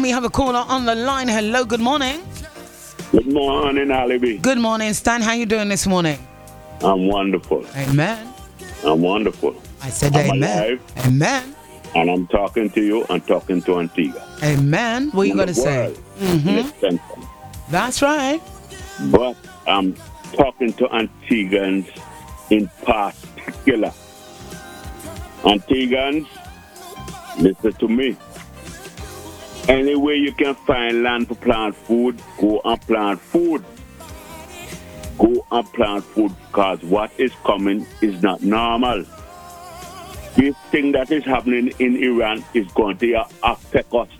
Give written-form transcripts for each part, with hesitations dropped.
And we have a caller on the line. Hello, good morning. Good morning, Alibi. Good morning, Stan. How you doing this morning? I'm wonderful. Amen. I'm wonderful. I said I'm amen. alive, Amen. and I'm talking to you and talking to Antigua. Amen. What you got to say? That's right. But I'm talking to Antiguans in particular. Antiguans, listen to me. Any way you can find land to plant food, go and plant food. Go and plant food, because what is coming is not normal. This thing that is happening in Iran is going to affect us.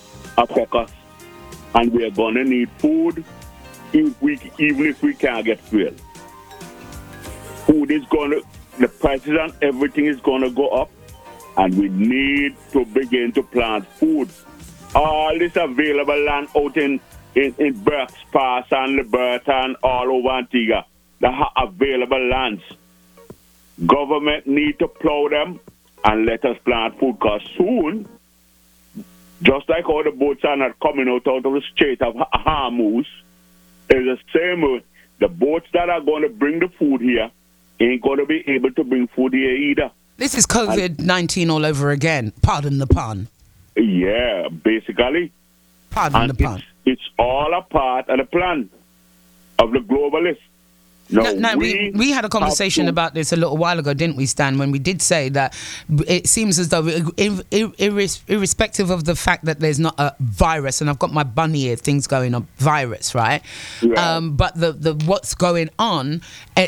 And we're going to need food even if we can't get fuel. Food is going to, the prices and everything is going to go up, and we need to begin to plant food. All this available land out in Berks Pass and Liberta and all over Antigua, the available lands. Government need to plow them and let us plant food, because soon, just like all the boats are not coming out of the Strait of Hormuz, it's the same way. The boats that are going to bring the food here ain't going to be able to bring food here either. This is COVID-19 all over again. Pardon the pun. Yeah, basically. Pardon the pun. It's all a part of the plan of the globalists. No, we had a conversation about this a little while ago, didn't we, Stan, when we did say that it seems as though, irrespective of the fact that there's not a virus, and I've got my bunny ear things going on, virus, right? Yeah. But the what's going on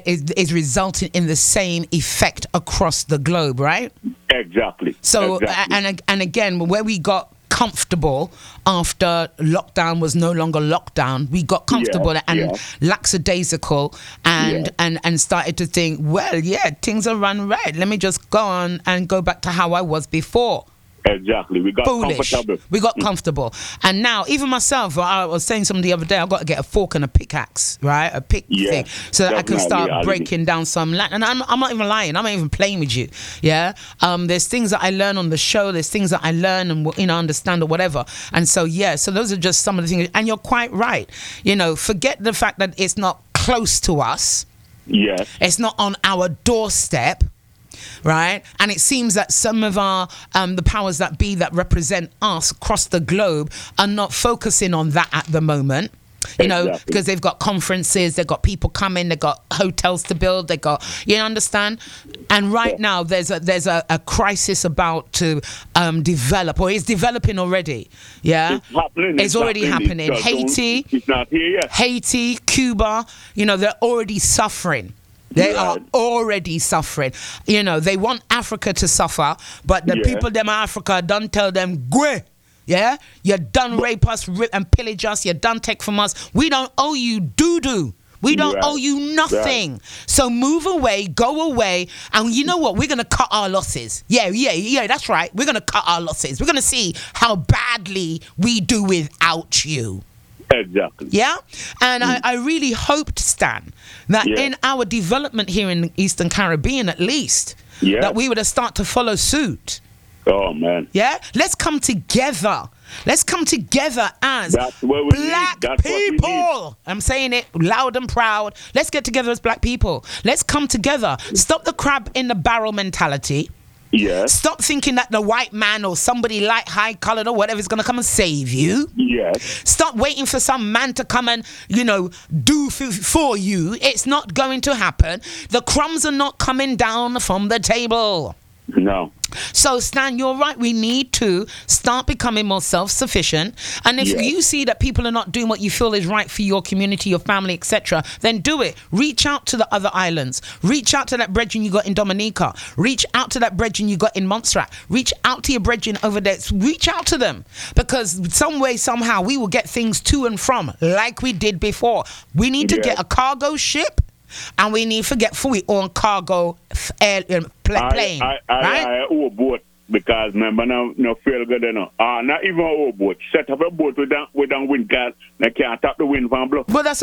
is resulting in the same effect across the globe, right? Exactly. So, exactly. And again, where we got comfortable after lockdown was no longer lockdown, we got comfortable and lackadaisical and started to think, well, things are run right. Let me just go on and go back to how I was before. Exactly. We got comfortable. We got comfortable. And now, even myself, I was saying something the other day, I've got to get a fork and a pickaxe, right? A pick thing, so that I can start breaking down some land. And I'm not even lying. I'm not even playing with you. Yeah? There's things that I learn on the show. There's things that I learn and, understand or whatever. And so, so those are just some of the things. And you're quite right. Forget the fact that it's not close to us. Yes. It's not on our doorstep. Right, and it seems that some of our the powers that be that represent us across the globe are not focusing on that at the moment. Because they've got conferences, they've got people coming, they've got hotels to build, they got, understand? And right now there's a crisis about to develop, or it's developing already. Yeah, it's happening. It's already happening. Haiti, it's not here yet. Haiti, Cuba, they're already suffering. They are already suffering. They want Africa to suffer, but the people them Africa don't tell them, "Gwe, yeah, you done rape us, rip and pillage us. You done take from us. We don't owe you doo-doo. We don't owe you nothing. So move away, go away, and you know what? We're gonna cut our losses. Yeah. That's right. We're gonna cut our losses. We're gonna see how badly we do without you." Exactly. Yeah? And I really hoped, Stan, that in our development here in the Eastern Caribbean, at least, that we would have started to follow suit. Oh, man. Yeah? Let's come together. Let's come together as black people. I'm saying it loud and proud. Let's get together as black people. Let's come together. Stop the crab in the barrel mentality. Yes. Stop thinking that the white man or somebody light, high colored or whatever is going to come and save you. Yes. Stop waiting for some man to come and, do for you. It's not going to happen. The crumbs are not coming down from the table. No. So, Stan, you're right. We need to start becoming more self-sufficient. And if you see that people are not doing what you feel is right for your community, your family, etc., then do it. Reach out to the other islands. Reach out to that brethren you got in Dominica. Reach out to that brethren you got in Montserrat. Reach out to your brethren over there. Reach out to them. Because some way, somehow, we will get things to and from like we did before. We need to get a cargo ship. And we need to get fully on cargo plane. I owe a boat, because remember no feel good enough. Not even a boat. Set up a boat with wind guard. They can't tap the wind from blow. But that's